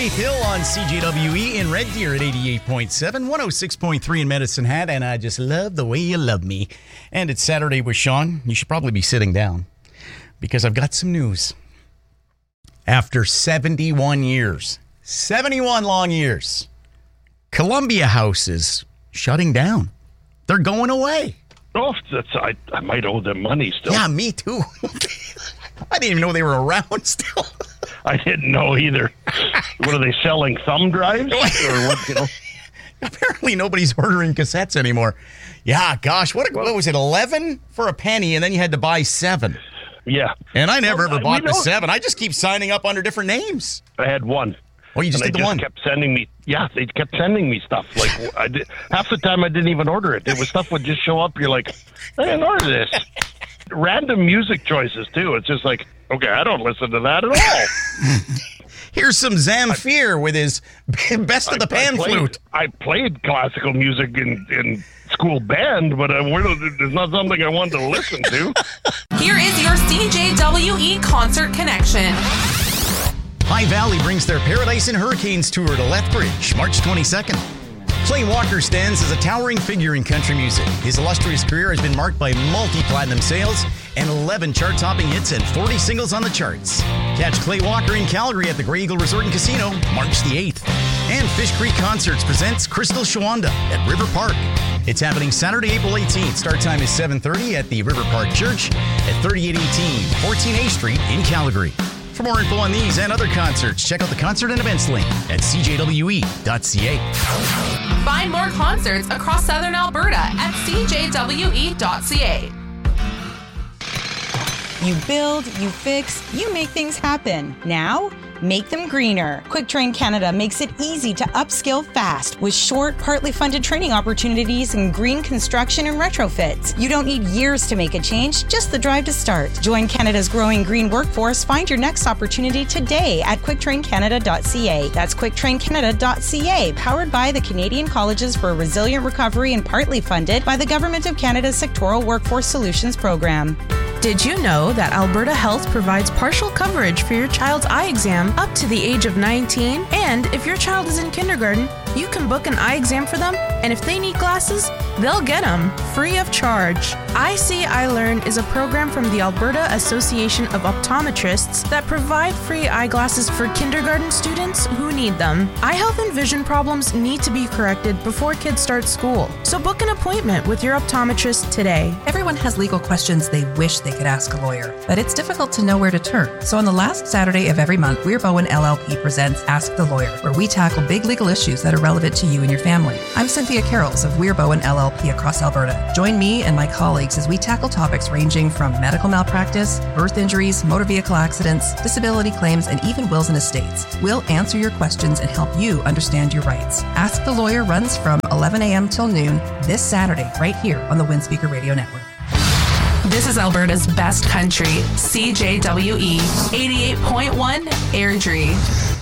Faith Hill on CJWE in Red Deer at 88.7, 106.3 in Medicine Hat, and I just love the way you love me. And it's Saturday with Sean. You should probably be sitting down because I've got some news. After 71 years, 71 long years, Columbia House is shutting down. They're going away. Oh, I might owe them money still. Yeah, me too. I didn't even know they were around still. I didn't know either. What are they selling? Thumb drives? Or what, you know? Apparently nobody's ordering cassettes anymore. Yeah, gosh, what was it, 11 for a penny, and then you had to buy 7. Yeah. And I never ever bought the 7. I just keep signing up under different names. I had 1. Oh, you just did the 1? Kept sending me. Yeah, they kept sending me stuff. Like half the time I didn't even order it. It was stuff would just show up. You're like, I didn't order this. Random music choices too. It's just like, okay, I don't listen to that at all. Here's some Zamfir with his best of the pan flute. I played classical music in school band, but it's not something I wanted to listen to. Here is your CJWE Concert Connection. High Valley brings their Paradise and Hurricanes tour to Lethbridge, March 22nd. Clay Walker stands as a towering figure in country music. His illustrious career has been marked by multi-platinum sales and 11 chart-topping hits and 40 singles on the charts. Catch Clay Walker in Calgary at the Grey Eagle Resort and Casino, March the 8th. And Fish Creek Concerts presents Crystal Shawanda at River Park. It's happening Saturday, April 18th. Start time is 7:30 at the River Park Church at 3818 14A Street in Calgary. For more info on these and other concerts, check out the concert and events link at cjwe.ca. Find more concerts across Southern Alberta at cjwe.ca. You build, you fix, you make things happen. Now, make them greener. QuickTrain Canada makes it easy to upskill fast with short, partly funded training opportunities in green construction and retrofits. You don't need years to make a change, just the drive to start. Join Canada's growing green workforce. Find your next opportunity today at quicktraincanada.ca. That's quicktraincanada.ca, powered by the Canadian Colleges for a Resilient Recovery and partly funded by the Government of Canada's Sectoral Workforce Solutions Program. Did you know that Alberta Health provides partial coverage for your child's eye exam up to the age of 19? And if your child is in kindergarten, you can book an eye exam for them, and if they need glasses, they'll get them free of charge. I See, I Learn is a program from the Alberta Association of Optometrists that provide free eyeglasses for kindergarten students who need them. Eye health and vision problems need to be corrected before kids start school, so book an appointment with your optometrist today. Everyone has legal questions they wish they could ask a lawyer, but it's difficult to know where to turn. So on the last Saturday of every month, Weir Bowen LLP presents Ask the Lawyer, where we tackle big legal issues that are relevant to you and your family. I'm Cynthia Carrolls of Weir Bowen LLP across Alberta. Join me and my colleagues as we tackle topics ranging from medical malpractice, birth injuries, motor vehicle accidents, disability claims, and even wills and estates. We'll answer your questions and help you understand your rights. Ask the Lawyer runs from 11 a.m. till noon this Saturday, right here on the Windspeaker Radio Network. This is Alberta's best country, CJWE 88.1 Airdrie.